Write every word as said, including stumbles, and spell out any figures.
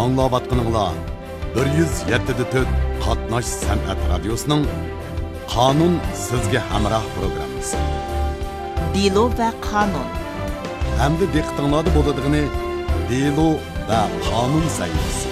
Аңлаватқаныңла bir yuz yetti to'rt Qatnash san'at radiosining Qonun sizga hamroh programmasi. Dilo va qonun. Hamda diqqatingizda bo'ladigini Dilo va qonun saytisi.